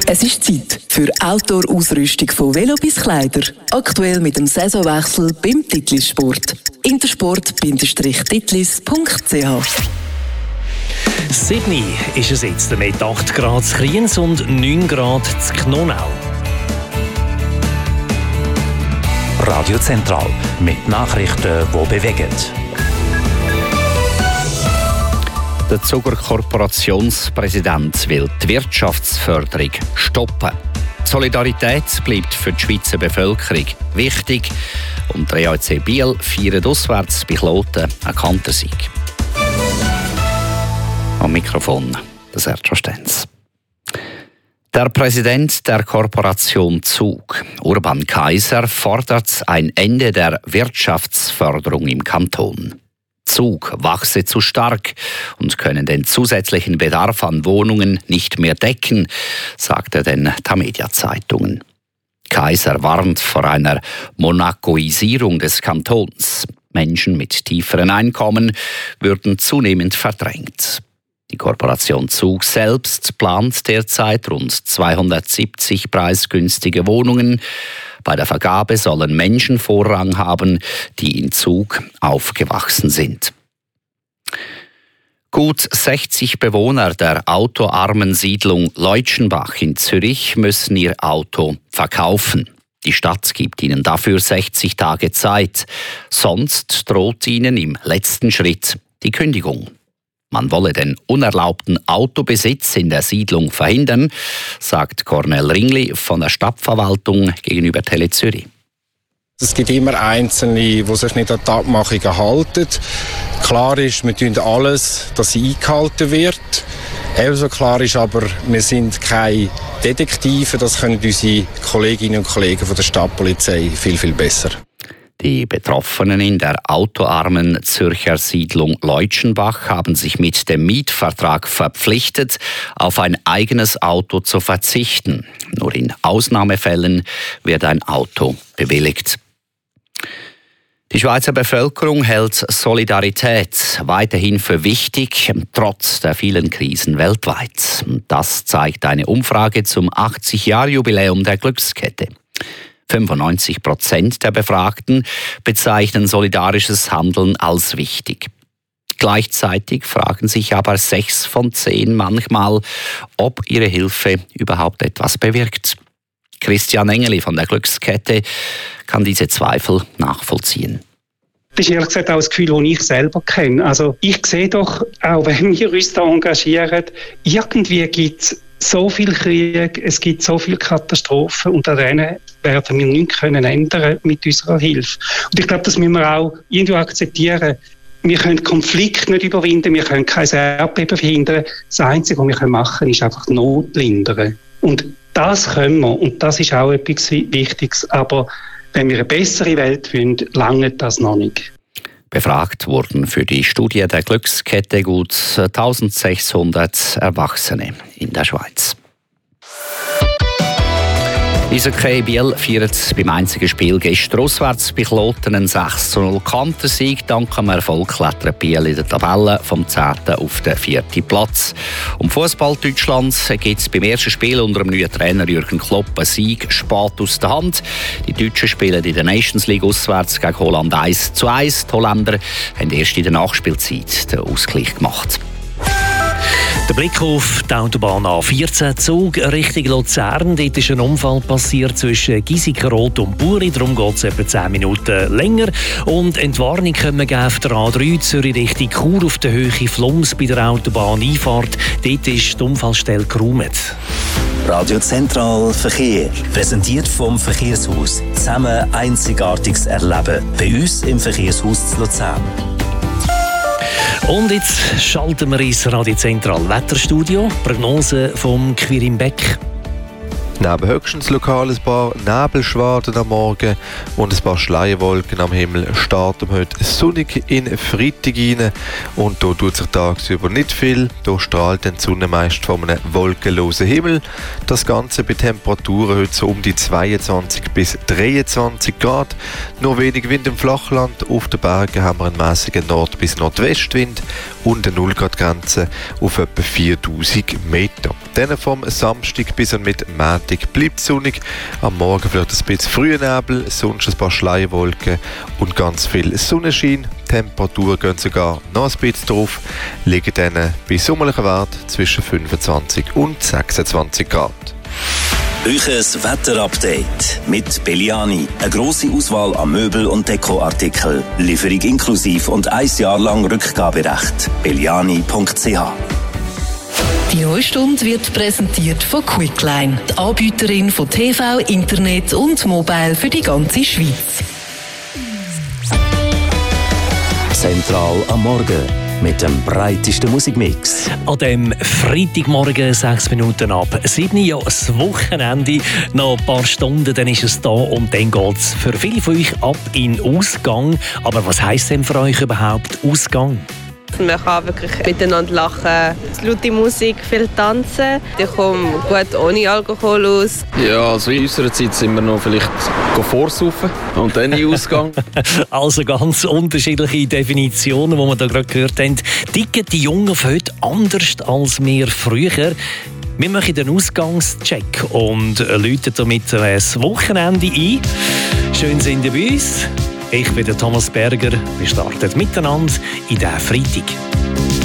Es ist Zeit für Outdoor-Ausrüstung von Velo bis Kleider. Aktuell mit dem Saisonwechsel beim Titlis Sport. intersport-titlis.ch. Sydney ist es jetzt mit 8 Grad zu Kriens und 9 Grad zu Knonau. Radio Zentral mit Nachrichten, die bewegen. Der Zuger Korporationspräsident will die Wirtschaftsförderung stoppen. Solidarität bleibt für die Schweizer Bevölkerung wichtig und der EAC Biel feiert auswärts bei Kloten einen Kantersieg. Am Mikrofon der Sergio Stenz. Der Präsident der Korporation Zug, Urban Kaiser, fordert ein Ende der Wirtschaftsförderung im Kanton. Zug wachse zu stark und können den zusätzlichen Bedarf an Wohnungen nicht mehr decken, sagt er den Tamedia-Zeitungen. Kaiser warnt vor einer Monacoisierung des Kantons. Menschen mit tieferen Einkommen würden zunehmend verdrängt. Die Korporation Zug selbst plant derzeit rund 270 preisgünstige Wohnungen. Bei der Vergabe sollen Menschen Vorrang haben, die in Zug aufgewachsen sind. Gut 60 Bewohner der autoarmen Siedlung Leutschenbach in Zürich müssen ihr Auto verkaufen. Die Stadt gibt ihnen dafür 60 Tage Zeit. Sonst droht ihnen im letzten Schritt die Kündigung. Man wolle den unerlaubten Autobesitz in der Siedlung verhindern, sagt Cornel Ringli von der Stadtverwaltung gegenüber Tele Zürich. Es gibt immer Einzelne, die sich nicht an die Abmachungen halten. Klar ist, wir tun alles, dass sie eingehalten wird. Ebenso klar ist aber, wir sind keine Detektive. Das können unsere Kolleginnen und Kollegen von der Stadtpolizei viel, viel besser. Die Betroffenen in der autoarmen Zürcher Siedlung Leutschenbach haben sich mit dem Mietvertrag verpflichtet, auf ein eigenes Auto zu verzichten. Nur in Ausnahmefällen wird ein Auto bewilligt. Die Schweizer Bevölkerung hält Solidarität weiterhin für wichtig, trotz der vielen Krisen weltweit. Das zeigt eine Umfrage zum 80-Jahr-Jubiläum der Glückskette. 95% der Befragten bezeichnen solidarisches Handeln als wichtig. Gleichzeitig fragen sich aber 6 von 10 manchmal, ob ihre Hilfe überhaupt etwas bewirkt. Christian Engeli von der Glückskette kann diese Zweifel nachvollziehen. Das ist ehrlich gesagt auch das Gefühl, das ich selber kenne. Also ich sehe doch, auch wenn wir uns da engagieren, irgendwie gibt es so viel Krieg, es gibt so viele Katastrophen und an denen werden wir nichts ändern mit unserer Hilfe. Und ich glaube, das müssen wir auch irgendwie akzeptieren. Wir können Konflikte nicht überwinden, wir können kein Erdbeben verhindern. Das Einzige, was wir machen können, ist einfach Not lindern. Und das können wir und das ist auch etwas Wichtiges. Aber wenn wir eine bessere Welt wollen, langt das noch nicht. Befragt wurden für die Studie der Glückskette gut 1600 Erwachsene in der Schweiz. Eishockey Biel feiert beim einzigen Spiel gestern auswärts bei Kloten einen 6:0 Kantersieg. Dank dem Erfolg klettert Biel in der Tabelle vom 10. auf den 4. Platz. Um Fußball Deutschland gibt es beim ersten Spiel unter dem neuen Trainer Jürgen Klopp einen Sieg spät aus der Hand. Die Deutschen spielen in der Nations League auswärts gegen Holland 1:1. Die Holländer haben erst in der Nachspielzeit den Ausgleich gemacht. Der Blick auf die Autobahn A14 Zug Richtung Luzern. Dort ist ein Unfall passiert zwischen Giesikenrot und Buri. Darum geht es etwa 10 Minuten länger. Und Entwarnung können wir geben auf der A3 Zürich Richtung Chur auf der Höhe Flums bei der Autobahneinfahrt. Dort ist die Unfallstelle geräumt. Radio Zentral Verkehr. Präsentiert vom Verkehrshaus. Zusammen Einzigartiges erleben. Bei uns im Verkehrshaus zu Luzern. Und jetzt schalten wir ins Radio Zentral Wetterstudio. Prognose vom Quirin Beck. Neben höchstens lokal ein paar Nebelschwaden am Morgen und ein paar Schleierwolken am Himmel starten wir heute sonnig in Freitag rein. Und hier tut sich tagsüber nicht viel. Hier strahlt die Sonne meist von einem wolkenlosen Himmel. Das Ganze bei Temperaturen heute so um die 22 bis 23 Grad. Nur wenig Wind im Flachland. Auf den Bergen haben wir einen mäßigen Nord- bis Nordwestwind und eine 0-Grad-Grenze auf etwa 4000 Meter. Dann vom Samstag bis und mit Montag bleibt es sonnig. Am Morgen vielleicht ein bisschen früher Nebel, sonst ein paar Schleierwolken und ganz viel Sonnenschein. Die Temperaturen gehen sogar noch ein bisschen drauf, liegen dann bei sommerlichen Wert zwischen 25 und 26 Grad. Euches Wetterupdate mit Belliani. Eine grosse Auswahl an Möbel- und Dekoartikeln. Lieferung inklusiv und 1 Jahr lang Rückgaberecht. Belliani.ch. Die neue Stunde wird präsentiert von Quickline, die Anbieterin von TV, Internet und Mobile für die ganze Schweiz. Zentral am Morgen mit dem breitesten Musikmix. An dem Freitagmorgen, 6 Minuten ab 7 Uhr, ja, das Wochenende. Noch ein paar Stunden, dann ist es da und dann geht es für viele von euch ab in Ausgang. Aber was heisst denn für euch überhaupt Ausgang? Man kann wirklich miteinander lachen, laute Musik, viel tanzen. Ich komme gut ohne Alkohol aus. Ja, also in unserer Zeit sind wir noch vielleicht vorsaufen und dann in den Ausgang. Also ganz unterschiedliche Definitionen, die wir da gerade gehört haben. Ticken die Jungen von heute anders als wir früher? Wir machen den Ausgangscheck und läuten damit das Wochenende ein. Schön sind ihr bei uns. Ich bin der Thomas Berger. Wir starten miteinander in diesen Freitag.